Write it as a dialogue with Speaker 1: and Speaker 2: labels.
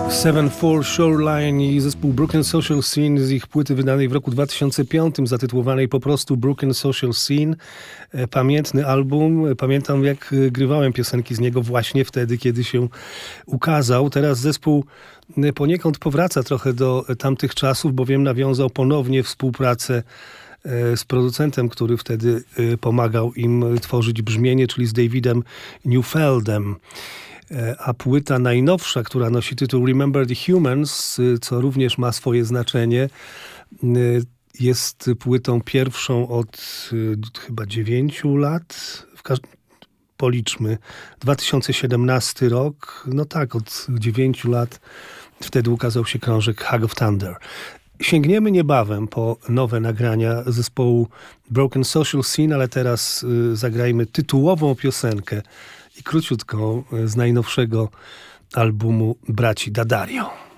Speaker 1: 7-4 Shoreline i zespół Broken Social Scene z ich płyty wydanej w roku 2005, zatytułowanej po prostu Broken Social Scene. Pamiętny album. Pamiętam, jak grywałem piosenki z niego właśnie wtedy, kiedy się ukazał. Teraz zespół poniekąd powraca trochę do tamtych czasów, bowiem nawiązał ponownie współpracę z producentem, który wtedy pomagał im tworzyć brzmienie, czyli z Davidem Newfeldem. A płyta najnowsza, która nosi tytuł Remember the Humans, co również ma swoje znaczenie, jest płytą pierwszą od chyba 9 lat. Policzmy. 2017 rok. No tak, od 9 lat wtedy ukazał się krążek Hug of Thunder. Sięgniemy niebawem po nowe nagrania zespołu Broken Social Scene, ale teraz zagrajmy tytułową piosenkę i króciutką z najnowszego albumu braci D'Addario.